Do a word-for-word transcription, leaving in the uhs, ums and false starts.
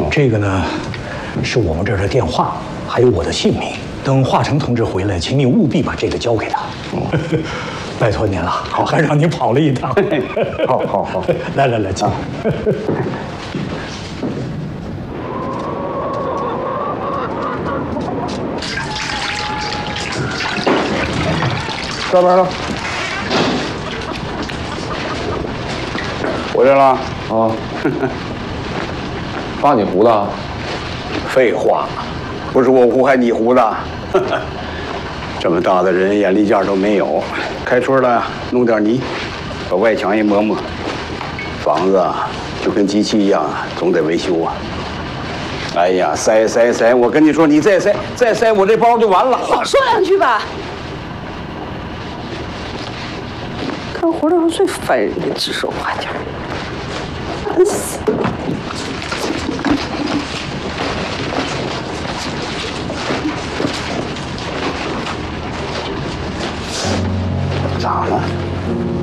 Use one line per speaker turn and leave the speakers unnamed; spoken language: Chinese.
这个呢，是我们这儿的电话，还有我的姓名。等华成同志回来，请你务必把这个交给他。拜托您了，好，还让您跑了一趟。
好，好，好，
来来来，请。
下班了。回来了啊！爸，你胡的？
废话，不是我胡还你胡的。这么大的人，眼力见儿都没有。开春了，弄点泥，把外墙一抹抹。房子啊，就跟机器一样，总得维修啊。哎呀，塞塞塞！我跟你说，你再塞再塞，我这包就完了。
少说两句吧。干活的时候最烦人的指手画脚，烦死！
咋了？